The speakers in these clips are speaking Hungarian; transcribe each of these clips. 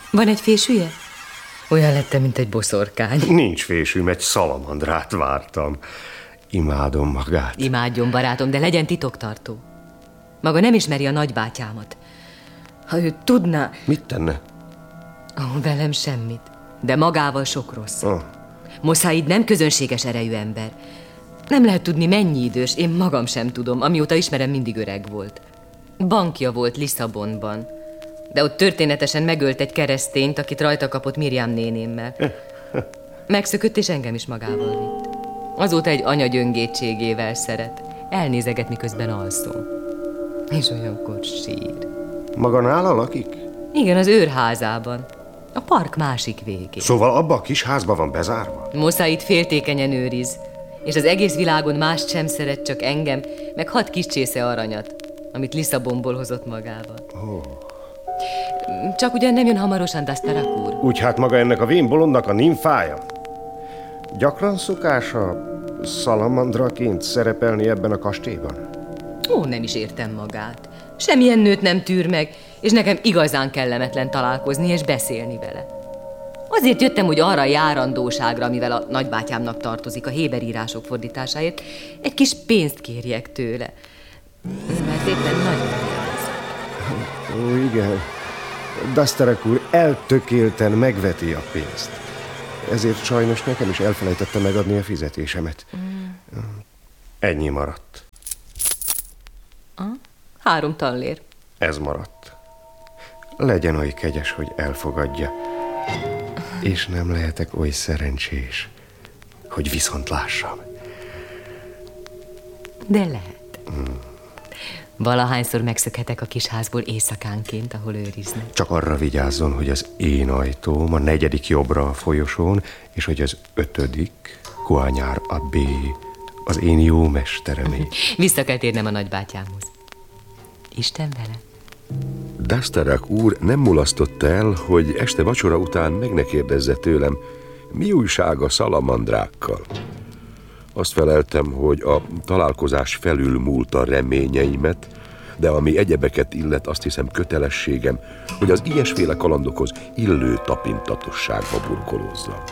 Van egy fésűje? Olyan lettem, mint egy boszorkány. Nincs fésűm, egy szalamandrát vártam. Imádom magát. Imádjon, barátom, de legyen titoktartó. Maga nem ismeri a nagybátyámat. Ha ő tudná... Mit tenne? Velem semmit, de magával sok rossz. Moszáid nem közönséges erejű ember. Nem lehet tudni, mennyi idős, én magam sem tudom. Amióta ismerem, mindig öreg volt. Bankja volt Lisszabonban, de ott történetesen megölt egy keresztényt, akit rajta kapott Miriam nénémmel. Megszökött, és engem is magával vitt. Azóta egy anya gyöngétségével szeret. Elnézeget, miközben alszom. És olyankor sír. Maga nála lakik? Igen, az őrházában. A park másik végén. Szóval abba a kis házba van bezárva? Moszáid féltékenyen őriz, és az egész világon mást sem szeret, csak engem, meg 6 kis csésze aranyat, amit Lisszabonból hozott magával. Csak ugyan nem jön hamarosan D'Astarak úr? Úgy hát maga ennek a vén bolondnak a nimfája? Gyakran szokása szalamandraként szerepelni ebben a kastélyban? Nem is értem magát. Semmilyen nőt nem tűr meg, és nekem igazán kellemetlen találkozni és beszélni vele. Azért jöttem, hogy arra a járandóságra, amivel a nagybátyámnak tartozik a Héber írások fordításáért, egy kis pénzt kérjek tőle. Mert éppen nagyon élvezek. Igen. D'Astarak úr eltökélten megveti a pénzt. Ezért sajnos nekem is elfelejtette megadni a fizetésemet. Ennyi maradt. 3 tallér. Ez maradt. Legyen oly kegyes, hogy elfogadja. És nem lehetek oly szerencsés, hogy viszont lássam. De lehet. Valahányszor megszökhetek a kis házból éjszakánként, ahol őriznek. Csak arra vigyázzon, hogy az én ajtóm a 4. jobbra a folyosón, és hogy az 5. Coignard abbé, az én jó mesteremé. Vissza kell térnem a nagybátyámhoz. Isten vele. D'Astarak úr nem mulasztotta el, hogy este vacsora után meg ne kérdezze tőlem, mi újság a szalamandrákkal. Azt feleltem, hogy a találkozás felülmúlta reményeimet, de ami egyebeket illet, azt hiszem kötelességem, hogy az ilyesféle kalandokhoz illő tapintatosságba burkolózzam.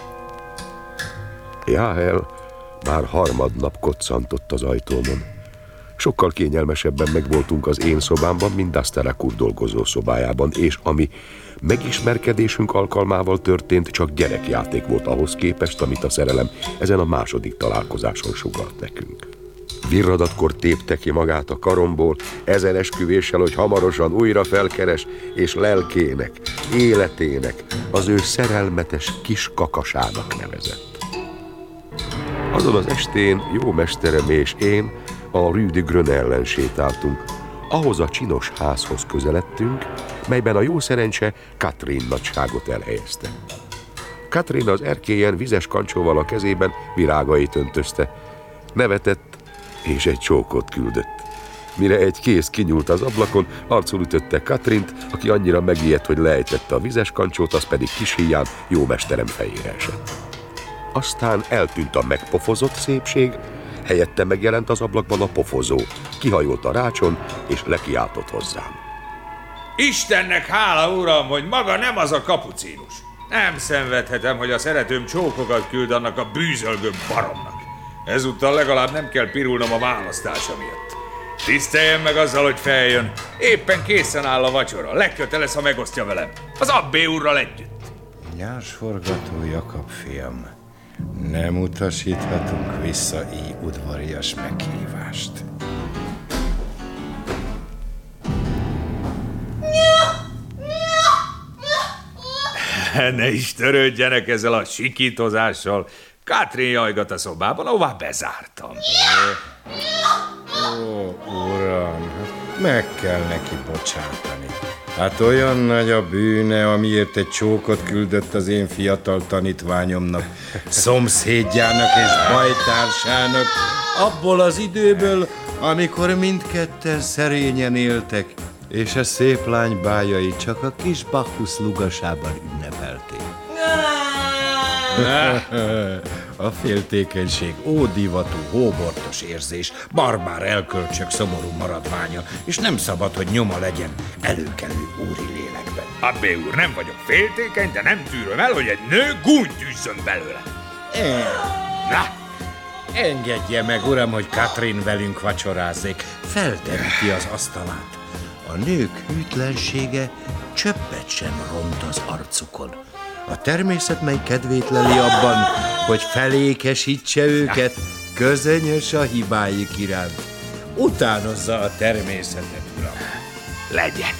Jáhel már harmadnap koccantott az ajtómon. Sokkal kényelmesebben megvoltunk az én szobámban, mint D'Astarak úr dolgozó szobájában, és ami megismerkedésünk alkalmával történt, csak gyerekjáték volt ahhoz képest, amit a szerelem ezen a második találkozáson sugalt nekünk. Virradatkor tépte ki magát a karomból, ezen esküvéssel, hogy hamarosan újra felkeres, és lelkének, életének, az ő szerelmetes kis kakasának nevezett. Azon az estén jó mesterem és én a Rue de Grenelle-en sétáltunk. Ahhoz a csinos házhoz közeledtünk, melyben a jó szerencse Catherine nagyságot elhelyezte. Catherine az erkélyen vizes kancsóval a kezében virágait öntözte. Nevetett, és egy csókot küldött. Mire egy kéz kinyúlt az ablakon, arcul ütötte Catherine-t, aki annyira megijedt, hogy leejtette a vizes kancsót, az pedig kis híján jó mesterem fejére esett. Aztán eltűnt a megpofozott szépség, helyette megjelent az ablakban a pofozó. Kihajolt a rácson, és lekiáltott hozzám. Istennek hála, uram, hogy maga nem az a kapucínus. Nem szenvedhetem, hogy a szeretőm csókokat küld annak a bűzölgő baromnak. Ezúttal legalább nem kell pirulnom a választása miatt. Tiszteljen meg azzal, hogy feljön. Éppen készen áll a vacsora. Legköte lesz, ha megosztja velem. Az abbé úrral együtt. Nyársforgató Jakab fiam, nem utasíthatunk vissza így udvarias meghívást. Ne is törődjenek ezzel a sikítozással. Catherine jajgat a szobában, ahová bezártam. Ó, uram, meg kell neki bocsátani. Hát olyan nagy a bűne, amiért egy csókot küldött az én fiatal tanítványomnak, szomszédjának és bajtársának, abból az időből, amikor mindketten szerényen éltek, és a szép lány bájai csak a kis Bacchus lugasában ünnepelték. A féltékenység, ódivatú, hóbortos érzés, barbár elkölcsök szomorú maradványa, és nem szabad, hogy nyoma legyen előkelő úri lélekben. Abbé úr, nem vagyok féltékeny, de nem tűröm el, hogy egy nő gúnyt üssön belőle. Na, Engedje meg, uram, hogy Katrin velünk vacsorázzék. Felteríti az asztalát. A nők hűtlensége csöppet sem ront az arcukon. A természet, mely kedvét leli abban, hogy felékesítse őket, közönyös a hibáik iránt. Utánozza a természetet, uram. legyen.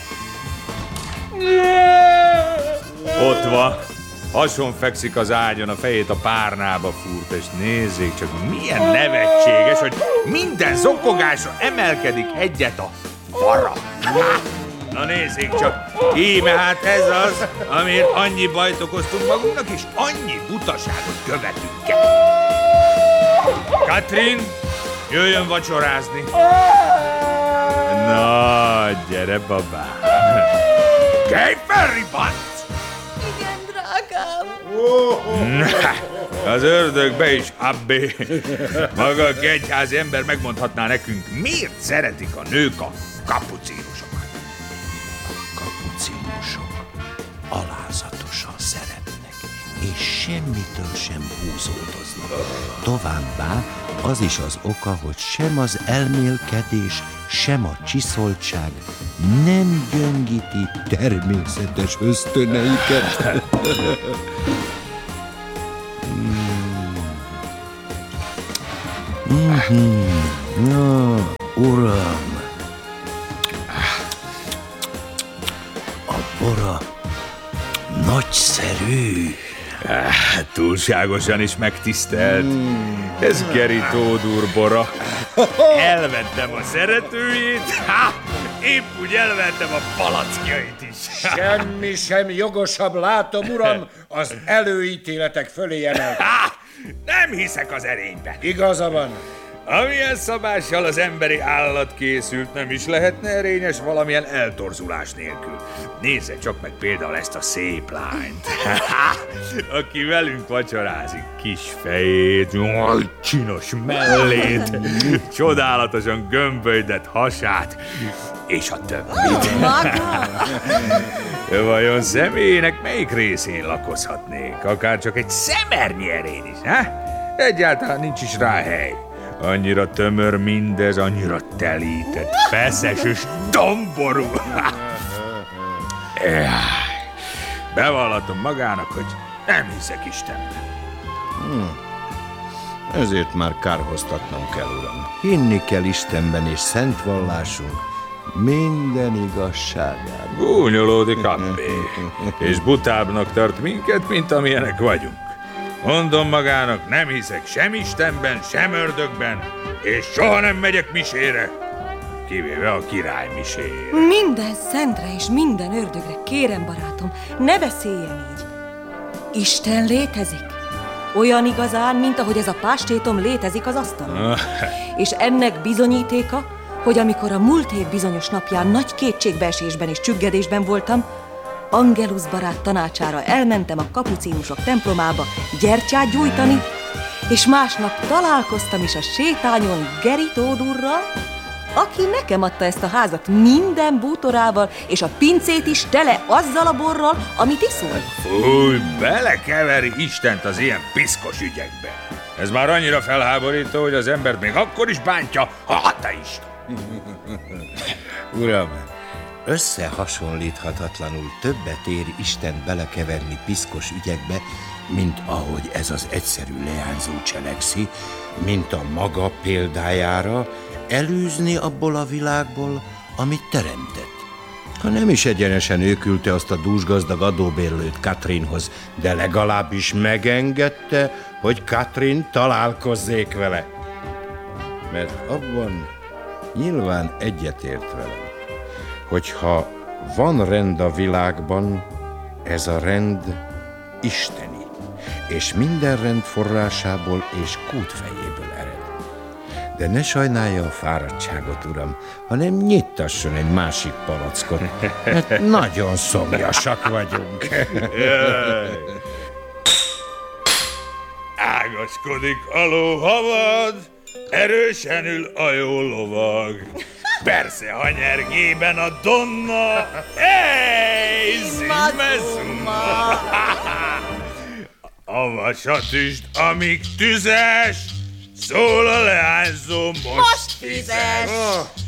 Ott van. Hason fekszik az ágyon, a fejét a párnába fúrt, és nézzék csak, milyen nevetséges, hogy minden zokogásra emelkedik egyet a fara. Na nézzék csak, íme hát ez az, amiért annyi bajt okoztunk magunknak, és annyi butaságot követünk el. Katrin, jöjjön vacsorázni. Na, gyere, babám. Kejferribanc! Igen, drágám. Az ördögbe is, abbé. Maga a kegyházi ember megmondhatná nekünk, miért szeretik a nők a kapucínusokat. A kapucinusok alázatosan szeretnek, és semmitől sem húzódoznak. Továbbá az is az oka, hogy sem az elmélkedés, sem a csiszoltság nem gyöngíti természetes ösztöneiket. Na, uram, a bora nagyszerű. Túlságosan is megtisztelt. Ez Geri Tóth úr bora. Elvettem a szeretőjét, épp úgy elvettem a palackjait is. Semmi sem jogosabb, látom, uram, az előítéletek fölé emelt. Nem hiszek az erényben. Igaza van. Amilyen szabással az emberi állat készült, nem is lehetne erényes valamilyen eltorzulás nélkül. Nézze csak meg például ezt a szép lányt, aki velünk vacsorázik. Kis fejét, csinos mellét, csodálatosan gömbölydett hasát, és a többit. Vajon személyének melyik részén lakozhatnék? Akár csak egy szemernyi erény is, ha? Egyáltalán nincs is rá hely. Annyira tömör mindez, annyira telített, feszes és domború. Bevallatom magának, hogy nem hiszek Istenben. Ezért már kárhoztatnom kell, uram. Hinni kell Istenben, és szent vallásunk minden igazságában. Gúnyolódik abbé, és butábbnak tart minket, mint amilyenek vagyunk. Mondom magának, nem hiszek sem Istenben, sem ördögben, és soha nem megyek misére, kivéve a király misére. Minden szentre és minden ördögre, kérem, barátom, ne beszéljen így. Isten létezik? Olyan igazán, mint ahogy ez a pástétom létezik az asztalon. És ennek bizonyítéka, hogy amikor a múlt év bizonyos napján nagy kétségbeesésben és csüggedésben voltam, Angelus barát tanácsára elmentem a kapucinusok templomába gyertyát gyújtani, és másnap találkoztam is a sétányon Geri Tóth úrral, aki nekem adta ezt a házat minden bútorával, és a pincét is tele azzal a borral, amit iszol. Fúj, belekeveri Istent az ilyen piszkos ügyekbe. Ez már annyira felháborító, hogy az embert még akkor is bántja, ha ateista. Uram, összehasonlíthatatlanul többet ér Isten belekeverni piszkos ügyekbe, mint ahogy ez az egyszerű leányzó cselekszi, mint a maga példájára elűzni abból a világból, amit teremtett. Ha nem is egyenesen ő küldte azt a dúsgazdag adóbérlőt Katrinhoz, de legalábbis megengedte, hogy Katrin találkozzék vele. Mert abban nyilván egyetért velem, hogyha van rend a világban, ez a rend isteni, és minden rend forrásából és kútfejéből ered. De ne sajnálja a fáradtságot, uram, hanem nyittasson egy másik palackot, mert nagyon szomjasak vagyunk. Ágaskodik a lóhavad, erősen ül a jó lovag. Persze, ha nyergében a donna, mezuma. A vasat üsd, amíg tüzes, szól a leányzó, most fizes.